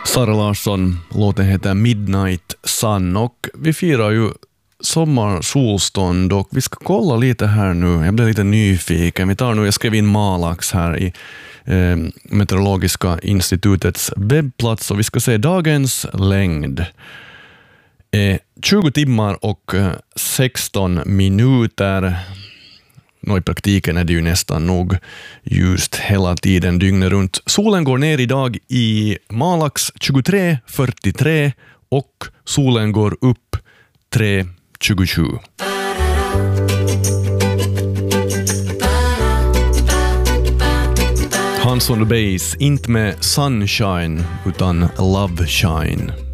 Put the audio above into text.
Sara Larsson, låten heter Midnight Sun och vi firar ju sommarsolstånd och vi ska kolla lite här nu. Jag blev lite nyfiken. Jag skrev in Malax här i Meteorologiska institutets webbplats och vi ska se dagens längd. 20 timmar och 16 minuter. I praktiken är det ju nästan nog just hela tiden dygnet runt. Solen går ner idag i Malax 23.43 och solen går upp 3.27. Hans on the Bass, inte med Sunshine utan Love Shine.